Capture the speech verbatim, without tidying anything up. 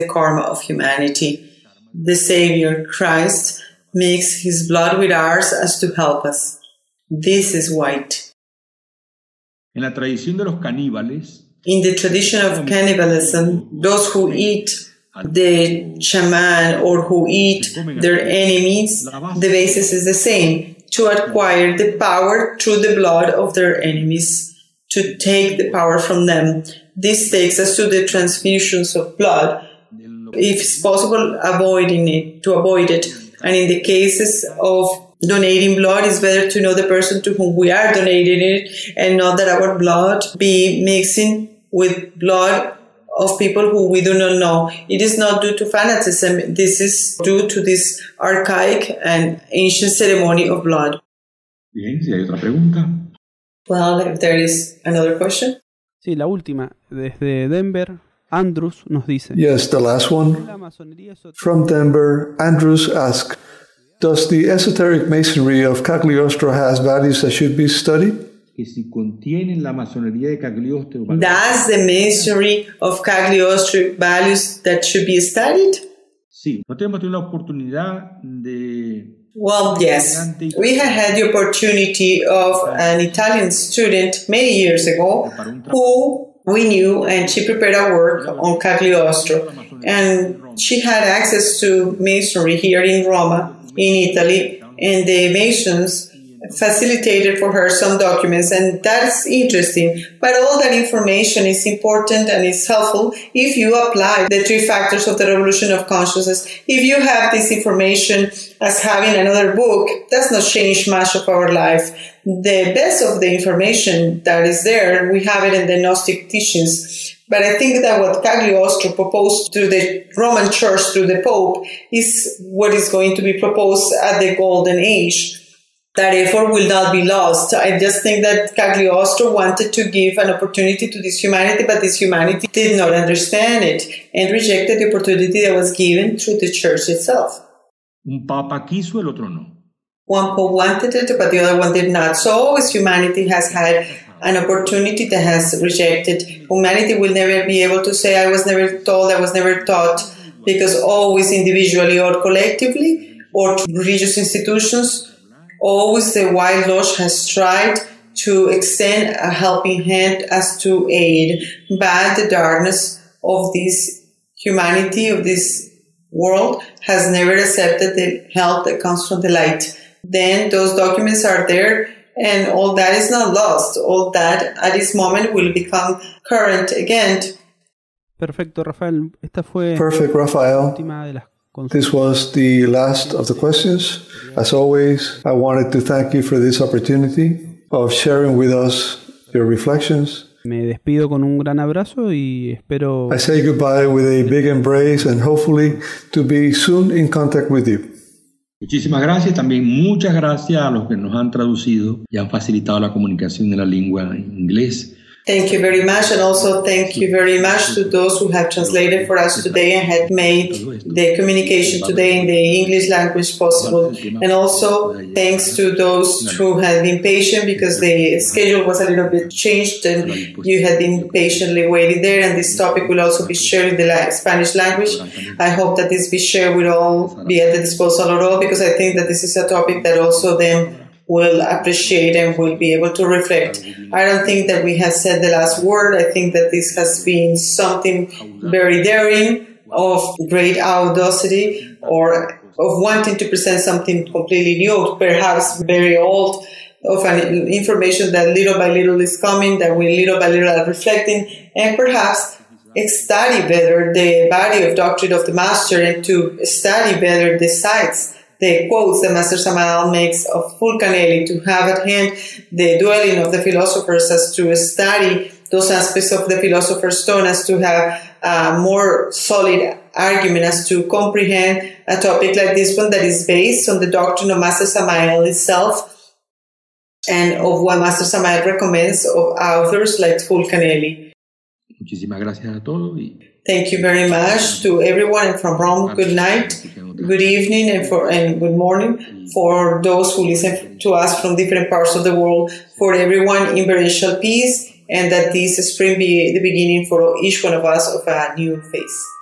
the karma of humanity. The Savior, Christ, mixed his blood with ours as to help us. This is white. En la tradición de los caníbales, in the tradition of cannibalism, those who eat the shaman or who eat their enemies, the basis is the same, to acquire the power through the blood of their enemies, to take the power from them. This takes us to the transfusions of blood, if it's possible, avoiding it, to avoid it. And in the cases of donating blood, it's better to know the person to whom we are donating it and not that our blood be mixing with blood of people who we do not know. It is not due to fanaticism. This is due to this archaic and ancient ceremony of blood. Bien, si hay otra pregunta. Well, if there is another question. Sí, la última. Desde Denver, Andrews nos dice. Yes, the last one. From Denver, Andrews asks, does the esoteric masonry of Cagliostro has values that should be studied? Que si contienen la masonería de Cagliostro. Does the masonry of Cagliostro values that should be studied? Sí, nosotros hemos tenido la oportunidad de. Well, yes. We had had the opportunity of an Italian student many years ago who we knew, and she prepared a work on Cagliostro. And she had access to masonry here in Roma, in Italy, and the Masons facilitated for her some documents, and that's interesting. But all that information is important and is helpful if you apply the three factors of the revolution of consciousness. If you have this information as having another book, does not change much of our life. The best of the information that is there, we have it in the Gnostic teachings. But I think that what Cagliostro proposed to the Roman Church through the Pope is what is going to be proposed at the Golden Age. That effort will not be lost. I just think that Cagliostro wanted to give an opportunity to this humanity, but this humanity did not understand it and rejected the opportunity that was given through the church itself. Un papa quiso, el otro no. One pope wanted it, but the other one did not. So always humanity has had an opportunity that has rejected. Humanity will never be able to say, I was never told, I was never taught, because always individually or collectively or religious institutions, always the White Lodge has tried to extend a helping hand as to aid, but the darkness of this humanity, of this world, has never accepted the help that comes from the light. Then those documents are there, and all that is not lost. All that at this moment will become current again. Perfecto, Rafael. Esta fue Perfect, Rafael. la última de las consultas. This was the last of the questions. As always, I wanted to thank you for this opportunity of sharing with us your reflections. Me despido con un gran abrazo y espero. I say goodbye with a big embrace and hopefully to be soon in contact with you. Muchísimas gracias. También muchas gracias a los que nos han traducido y han facilitado la comunicación en la lengua inglés. Thank you very much, and also thank you very much to those who have translated for us today and had made the communication today in the English language possible. And also thanks to those who had been patient, because the schedule was a little bit changed and you had been patiently waiting there, and this topic will also be shared in the Spanish language. I hope that this be shared with all, be at the disposal of all, because I think that this is a topic that also them will appreciate and will be able to reflect. I don't think that we have said the last word. I think that this has been something very daring, of great audacity, or of wanting to present something completely new, perhaps very old, of an information that little by little is coming, that we little by little are reflecting, and perhaps study better the body of doctrine of the Master, and to study better the sites, the quotes that Master Samael makes of Fulcanelli, to have at hand the dwelling of the philosophers, as to study those aspects of the Philosopher's Stone, as to have a more solid argument, as to comprehend a topic like this one that is based on the doctrine of Master Samael itself and of what Master Samael recommends of authors like Fulcanelli. Muchísimas gracias a todos. Y thank you very much to everyone, and from Rome, good night, good evening, and for and good morning for those who listen to us from different parts of the world. For everyone, inspirational peace, and that this spring be the beginning for each one of us of a new phase.